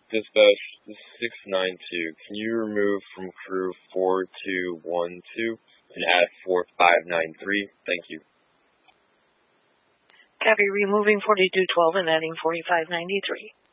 Dispatch 692, can you remove from crew 4212 and add 4593? Thank you. Copy, removing 4212 and adding 4593.